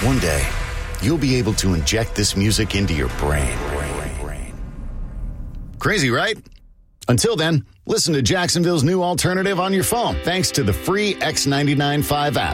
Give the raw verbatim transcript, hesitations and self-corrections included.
One day, you'll be able to inject this music into your brain. Crazy, right? Until then, listen to Jacksonville's new alternative on your phone thanks to the free X ninety-nine five app.